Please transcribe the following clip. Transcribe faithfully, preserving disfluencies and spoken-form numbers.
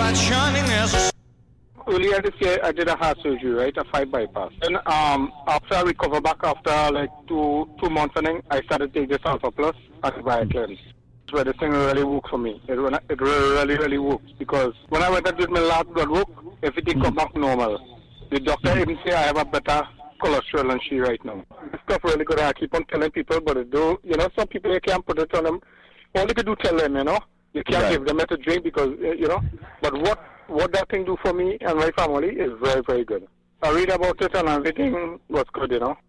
light shining as a... Earlier this year, I did a heart surgery, right? A five bypass. And um, after I recovered back after like two two months, and then I started taking this Alpha Plus and Viaclin. Where this thing really worked for me. It, it really, really, really worked. Because when I went and did my last blood work, everything mm-hmm. come back normal. The doctor mm-hmm. even say I have a better cholesterol than she right now. This stuff really good. I keep on telling people, but it do, you know, some people you can't put it on them. All you can do tell them, you know. You can't right. give them it to drink because, you know. But what, what that thing do for me and my family is very, very good. I read about it and everything was good, you know.